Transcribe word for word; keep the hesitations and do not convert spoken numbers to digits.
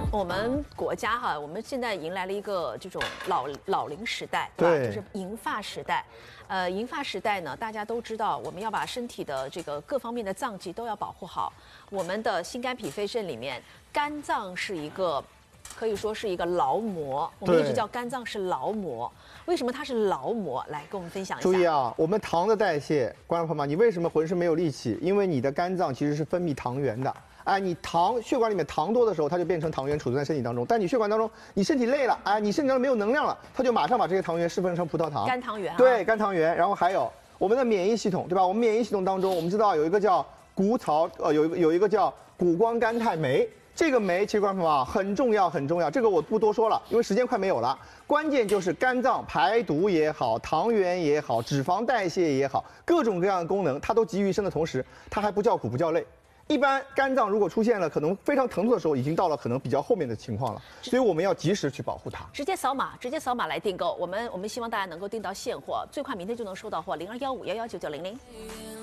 我们国家哈，我们现在迎来了一个这种老老龄时代， 对， 就是银发时代。呃，银发时代呢，大家都知道，我们要把身体的这个各方面的脏器都要保护好。我们的心肝脾肺肾里面，肝脏是一个可以说是一个劳模，我们一直叫肝脏是劳模。为什么它是劳模？来跟我们分享一下。 注意啊，我们糖的代谢，观众朋友们，你为什么浑身没有力气？因为你的肝脏其实是分泌糖原的。哎，你糖血管里面糖多的时候，它就变成糖原储存在身体当中。但你血管当中，你身体累了，哎，你身体当中没有能量了，它就马上把这些糖原释放成葡萄糖。 肝糖原、啊。 对，肝糖原。然后还有我们的免疫系统，对吧？我们免疫系统当中，我们知道有一个叫谷草，呃，有一个有一个叫谷胱甘肽酶。这个酶其实观众朋友啊很重要很重要，这个我不多说了，因为时间快没有了。关键就是肝脏排毒也好，糖原也好，脂肪代谢也好，各种各样的功能它都集于一身的同时，它还不叫苦不叫累。一般肝脏如果出现了可能非常疼痛的时候，已经到了可能比较后面的情况了，所以我们要及时去保护它。 直接扫码，直接扫码来订购，我们我们希望大家能够订到现货，最快明天就能收到货，零二幺五幺幺九九零零。